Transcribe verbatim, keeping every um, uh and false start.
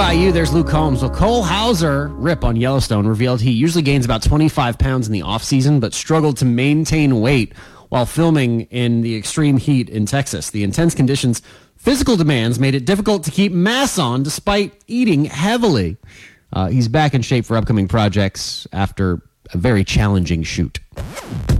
by you. There's Luke Combs. Well, Cole Hauser, Rip on Yellowstone, revealed he usually gains about twenty-five pounds in the off-season, but struggled to maintain weight while filming in the extreme heat in Texas. The intense conditions, physical demands made it difficult to keep mass on despite eating heavily. Uh, he's back in shape for upcoming projects after a very challenging shoot.